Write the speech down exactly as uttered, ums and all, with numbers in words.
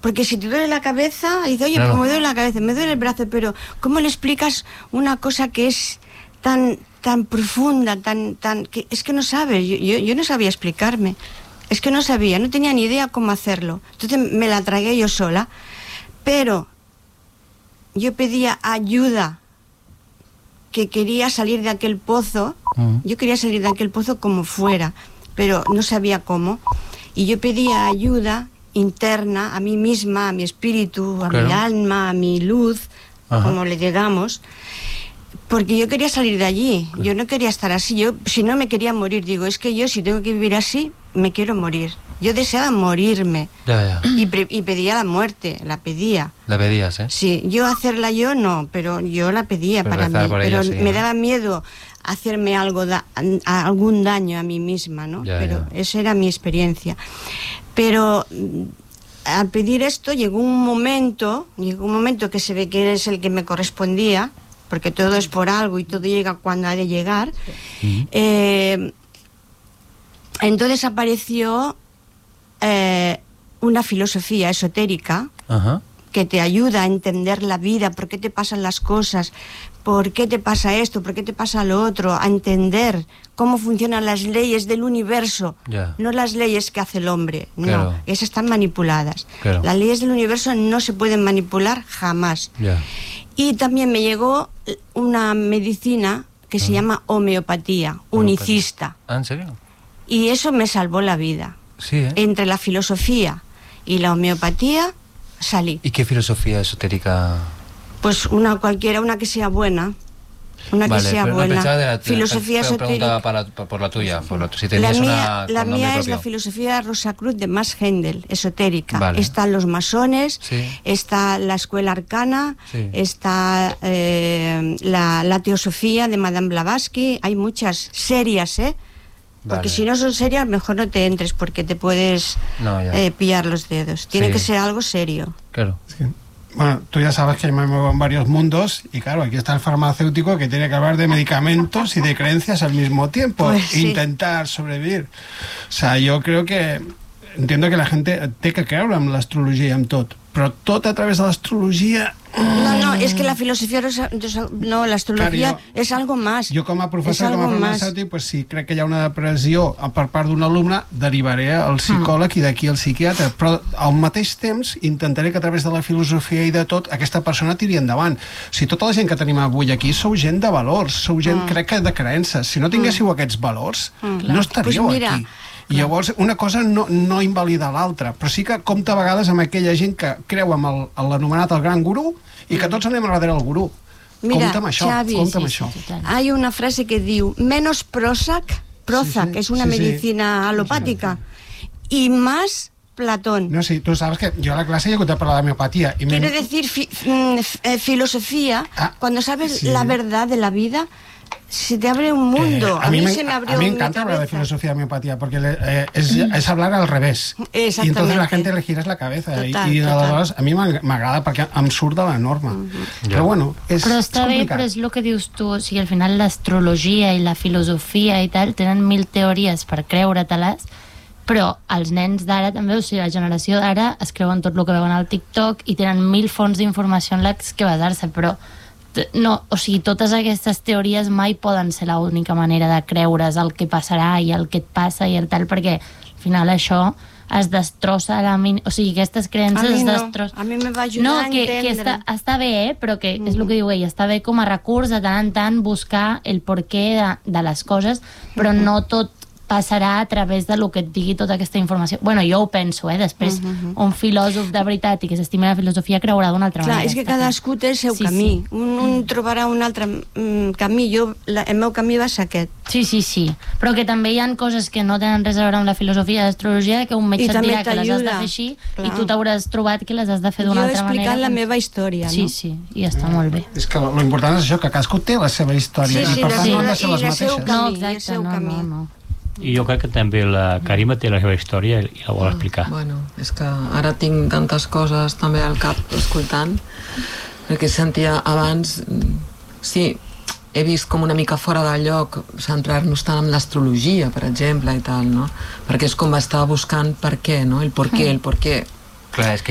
Porque si te duele la cabeza, dices, oye, claro. pues me duele la cabeza, me duele el brazo, pero ¿cómo le explicas una cosa que es tan, tan profunda, tan, tan, que es que no sabes? Yo, yo, yo no sabía explicarme, es que no sabía, no tenía ni idea cómo hacerlo. Entonces me la tragué yo sola, pero yo pedía ayuda, que quería salir de aquel pozo, uh-huh. yo quería salir de aquel pozo como fuera, pero no sabía cómo, y yo pedía ayuda interna a mí misma, a mi espíritu, a claro. mi alma, a mi luz, ajá. como le digamos, porque yo quería salir de allí, claro. yo no quería estar así, yo si no me quería morir, digo, es que yo si tengo que vivir así, me quiero morir. Yo deseaba morirme ya, ya. Y, pre- y pedía la muerte, la pedía. La pedías, ¿eh? Sí, yo hacerla yo no, pero yo la pedía pero para mí, pero ella, sí, me ¿no? daba miedo hacerme algo da- a algún daño a mí misma, ¿no? Ya, pero ya. esa era mi experiencia. Pero al pedir esto llegó un momento, llegó un momento que se ve que es el que me correspondía, porque todo es por algo y todo llega cuando ha de llegar. Sí. Eh, entonces apareció eh, una filosofía esotérica uh-huh. que te ayuda a entender la vida, por qué te pasan las cosas, por qué te pasa esto, por qué te pasa lo otro, a entender cómo funcionan las leyes del universo, yeah. no las leyes que hace el hombre, claro. no, esas están manipuladas. Claro. Las leyes del universo no se pueden manipular jamás. Yeah. Y también me llegó una medicina que uh-huh. se llama homeopatía, unicista. ¿Ah, en serio? Y eso me salvó la vida. Sí, ¿eh? Entre la filosofía y la homeopatía salí. ¿Y qué filosofía esotérica? Pues una cualquiera, una que sea buena. Una vale, que sea pero buena. No de la, filosofía esotérica. Para, por la tuya. Por la, si la mía, una, la mía es la filosofía Rosacruz de Max Hendel, esotérica. Vale. Están los masones, sí. está la escuela arcana, sí. está eh, la, la teosofía de Madame Blavatsky. Hay muchas serias, ¿eh? Porque vale. si no son serias, mejor no te entres porque te puedes no, eh, pillar los dedos. Tiene sí. que ser algo serio. Claro. Sí. Bueno, tú ya sabes que me muevo en varios mundos y claro, aquí está el farmacéutico que tiene que hablar de medicamentos y de creencias al mismo tiempo. Pues sí. Intentar sobrevivir. O sea, yo creo que entiendo que la gente té que creure amb l'astrologia i amb tot, però tot a través de l'astrologia... No, no, es que la filosofía no, la astrología claro, jo, es algo más. Jo com a professor, com a farmacèutic, pues, si crec que hi ha una depressió per part d'un alumne, derivaré al psicòleg mm. i d'aquí al psiquiatre, però al mateix temps intentaré que a través de la filosofia i de tot aquesta persona tiri endavant. Si tota la gent que tenim avui aquí sou gent de valors, sou gent, mm. crec que de creences. Si no tinguéssiu mm. aquests valors, mm. no estaríeu pues mira, aquí. I llavors una cosa no, no invalida l'altra, però sí que compta a vegades amb aquella gent que creu amb el, l'anomenat el gran gurú i que tots anem a darrere el gurú. Mira, compta amb això, Xavi, compta amb sí, això. Sí, hay una frase que diu menos Prozac, Prozac, sí, sí, es una sí, medicina sí. alopática, sí, sí. y más Platón. No, sí, tú sabes que yo a la clase he escuchado para la homeopatía. Y Quiere me... decir fi, eh, filosofía, ah, cuando sabes sí. la verdad de la vida, se te abre un mundo. Eh, a, a mí, me, se me abrió a mí me encanta hablar de filosofía de homeopatía porque le, eh, es, es hablar al revés. Exactamente. Y entonces la gente le giras la cabeza. Total, y, y aleshores a mi m'agrada perquè em surt de la norma. Uh-huh. Però bueno, és, però està és bé, però és el que dius tu, o sigui, al final l'astrologia i la filosofia i tal tenen mil teories per creure-te-les, però els nens d'ara també, o sigui, la generació d'ara es creuen tot el que veuen al TikTok i tenen mil fonts d'informació en les que basar-se, però no, o sigui, totes aquestes teories mai poden ser l'única manera de creure's el que passarà i el que et passa i el tal, perquè al final això es destrossa la min... o sigui, aquestes creences a mi es no. destrossen. A mi me va ajudar no, a que, entendre. que està, està bé, eh? Però que mm. és el que diu ell, està bé com a recurs de tant en tant buscar el porquè de, de les coses, però mm. no tot passarà a través de lo que et digui tota aquesta informació. Bueno, jo ho penso, eh? Després, uh-huh. un filòsof de veritat i que s'estimi la filosofia creurà d'una altra Clar, manera. és que cadascú té el seu sí, camí. Sí. Un, un trobarà un altre mm, camí. Jo, la, el meu camí va ser aquest. Sí, sí, sí. Però que també hi ha coses que no tenen res a veure amb la filosofia d'astrologia, que un metge et dirà que les has de fer així, clar. I tu t'hauràs trobat que les has de fer d'una altra manera. Jo he explicat la meva història, sí, no? Sí, sí, i està molt bé. És que l'important és això, que cadascú té la seva història, sí, sí, i per tant sí, no han de ser i les mateixes. Camí, no, exacte, no, no, no. I jo crec que també la Karima té la seva història i la vol explicar. Bueno, és que ara tinc tantes coses també al cap escoltant, perquè sentia abans, sí, he vist com una mica fora de lloc centrar-nos tant en l'astrologia, per exemple, i tal, no? Perquè és com estava buscant per què, no? El per què, el per què. Clar, és que